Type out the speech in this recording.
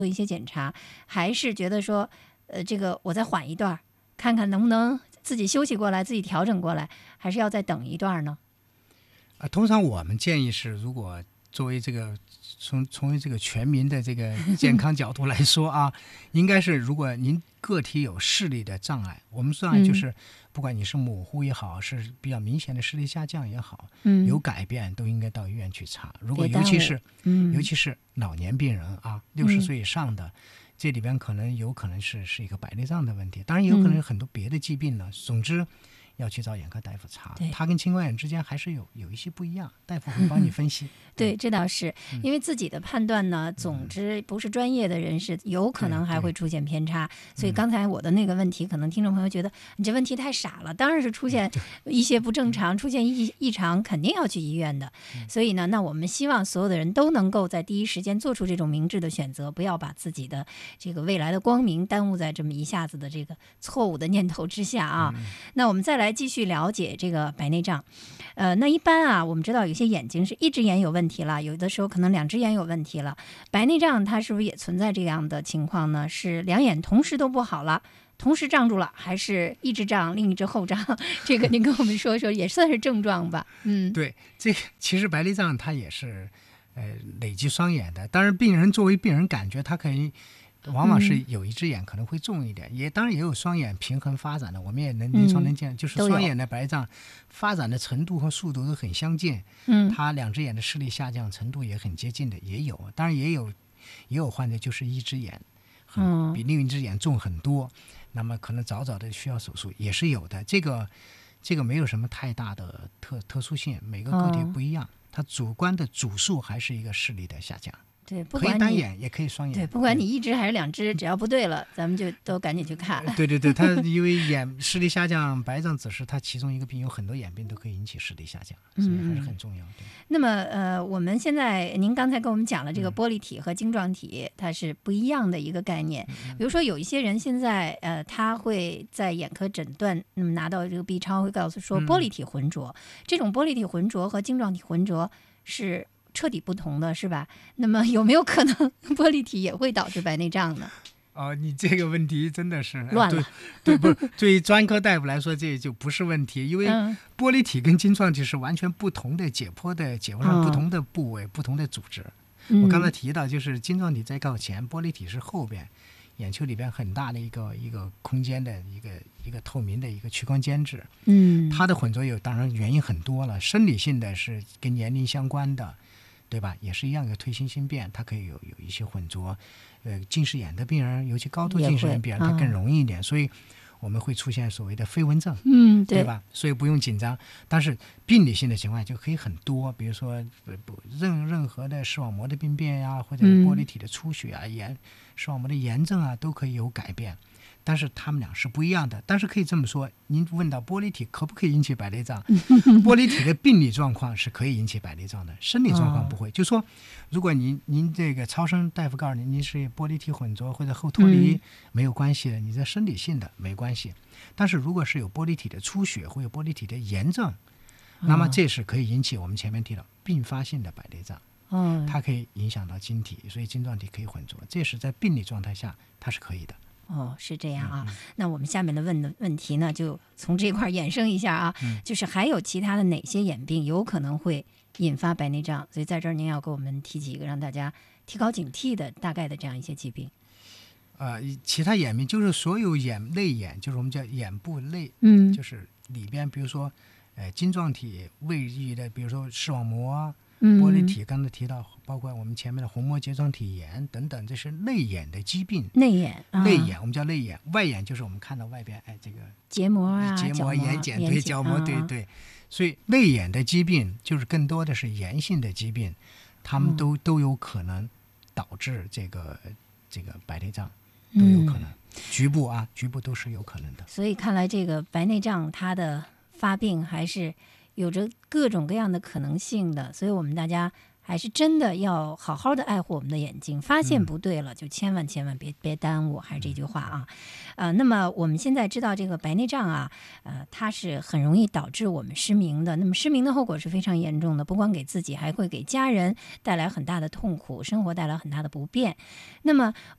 一些检查，还是觉得说，这个我再缓一段，看看能不能自己休息过来，自己调整过来，还是要再等一段呢？ 通常我们建议是，如果作为这个从这个全民的这个健康角度来说啊，应该是如果您个体有视力的障碍，我们障碍就是不管你是模糊也好，是比较明显的视力下降也好，有改变都应该到医院去查。如果尤其是老年病人啊，60岁以上的，这里边有可能是一个白内障的问题，当然也有可能有很多别的疾病呢。总之要去找眼科大夫查，它跟青光眼之间还是有一些不一样，大夫会帮你分析。 对，这倒是因为自己的判断呢，总之不是专业的人士，有可能还会出现偏差。所以刚才我的那个问题，可能听众朋友觉得你这问题太傻了，当然是出现一些不正常，出现异常，肯定要去医院的。所以呢，那我们希望所有的人都能够在第一时间做出这种明智的选择，不要把自己的这个未来的光明耽误在这么一下子的这个错误的念头之下啊。那我们再来继续了解这个白内障。那一般啊，我们知道有些眼睛是一只眼有问题了，有的时候可能2只眼有问题了。白内障它是不是也存在这样的情况呢？是2眼同时都不好了，同时胀住了，还是一只胀另一只后胀？这个您跟我们说说，也算是症状吧？ 对，这个其实白内障它也是累积双眼的。当然，作为病人感觉他可以。往往是有一只眼可能会重一点，当然也有双眼平衡发展的，我们也临床能见，就是双眼的白内障发展的程度和速度都很相近，它2只眼的视力下降程度也很接近的，也有。当然也有患者就是一只眼比另一只眼重很多，那么可能早的需要手术也是有的。这个没有什么太大的特殊性，每个个体不一样，它主观的主诉还是一个视力的下降。 对，不管可以单眼也可以双眼。 对，不管你1只还是2只，只要不对了，咱们就都赶紧去看。 对，它因为视力下降，白内障只是它其中一个病，有很多眼病都可以引起视力下降，所以还是很重要。对。 那么我们现在您刚才跟我们讲了这个玻璃体和晶状体，它是不一样的一个概念。比如说有一些人现在他会在眼科诊断，那么拿到这个 B 超会告诉说玻璃体浑浊，这种玻璃体浑浊和晶状体浑浊是彻底不同的，是吧？那么有没有可能玻璃体也会导致白内障呢？ 你这个问题真的是乱了。 对，不是对于专科大夫来说，这就不是问题，因为玻璃体跟晶状体是完全不同的解剖上不同的部位、不同的组织。我刚才提到，就是晶状体在靠前，玻璃体是后边，眼球里边很大的一个空间的一个透明的一个屈光间质。它的混浊当然原因很多了，生理性的是跟年龄相关的。对吧？也是一样，有退行性变，它可以有一些混浊。近视眼的病人，尤其高度近视眼病人，它更容易一点，所以我们会出现所谓的飞蚊症，对吧？所以不用紧张。但是病理性的情况就可以很多，比如说任何的视网膜的病变呀，或者玻璃体的出血啊、视网膜的炎症啊，都可以有改变。但是他们俩是不一样的。但是可以这么说，您问到玻璃体可不可以引起白内障，玻璃体的病理状况是可以引起白内障的，生理状况不会。就说如果您这个超声大夫告诉您是玻璃体混浊或者后脱离，没有关系的，你这生理性的没关系。但是如果是有玻璃体的出血或有玻璃体的炎症，那么这是可以引起我们前面提到并发性的白内障。它可以影响到晶体，所以晶状体可以混浊，这是在病理状态下它是可以的。 是这样啊。那我们下面的问题呢，就从这块衍生一下啊，就是还有其他的哪些眼病有可能会引发白内障？所以在这儿您要给我们提几个让大家提高警惕的大概的这样一些疾病。 其他眼病就是所有泪眼，就是我们叫眼部泪，就是里边比如说晶状体位移的，比如说视网膜玻璃体，刚才提到包括我们前面的虹膜睫状体炎等等，这是泪眼的疾病。泪眼我们叫泪眼。外眼就是我们看到外边这个结膜啊、 结膜、眼睑，对，角膜，对。所以泪眼的疾病就是更多的是炎性的疾病，他们都有可能导致这个白内障，都有可能。局部都是有可能的。 所以看来这个白内障它的发病还是有着各种各样的可能性的，所以我们大家还是真的要好好的爱护我们的眼睛，发现不对了就千万别耽误，还是这句话啊。那么我们现在知道这个白内障啊，它是很容易导致我们失明的。那么失明的后果是非常严重的，不光给自己，还会给家人带来很大的痛苦，生活带来很大的不便。那么